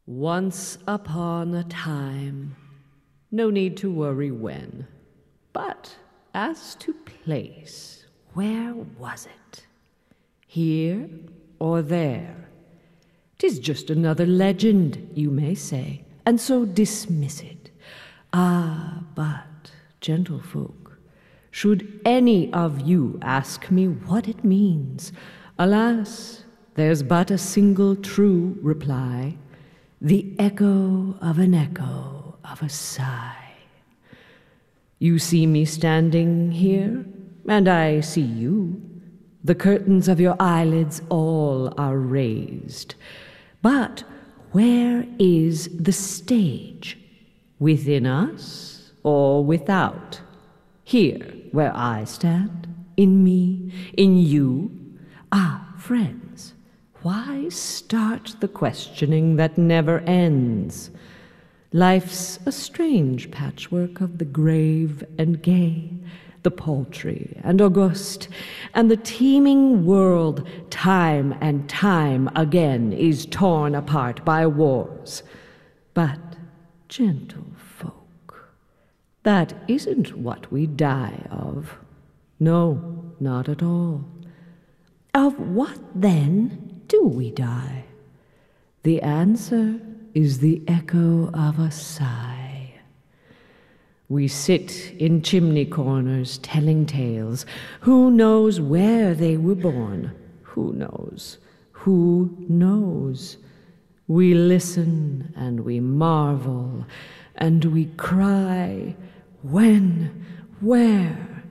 Once upon a time, no need to worry when. But as to place, where was it? Here or there? 'Tis just another legend, you may say, and so dismiss it. Ah, but, gentlefolk, should any of you ask me what it means, alas, there's but a single true reply: the echo of an echo of a sigh. You see me standing here, and I see you. The curtains of your eyelids all are raised. But where is the stage? Within us or without? Here, where I stand? In me? In you? Ah, friends, why start the questioning that never ends? Life's a strange patchwork of the grave and gay, the paltry and august, and the teeming world time and time again is torn apart by wars. But, gentle folk, that isn't what we die of. No, not at all. Of what, then, do we die? The answer is the echo of a sigh. We sit in chimney corners telling tales. Who knows where they were born? Who knows? Who knows? We listen and we marvel and we cry, when, where?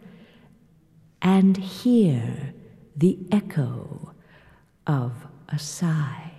And hear the echo of a sigh.